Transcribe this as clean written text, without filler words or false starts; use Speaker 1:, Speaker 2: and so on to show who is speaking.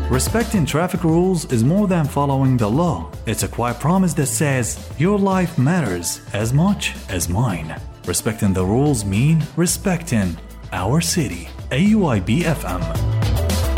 Speaker 1: Respecting traffic rules is more than following the law. It's a quiet promise that says your life matters as much as mine. Respecting the rules mean respecting our city. AUIB FM.